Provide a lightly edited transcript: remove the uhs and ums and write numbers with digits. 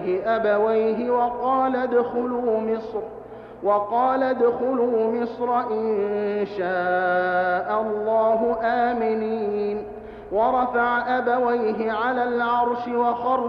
أبويه وقال ادخلوا مصر إن شاء الله آمنين ورفع أبويه على العرش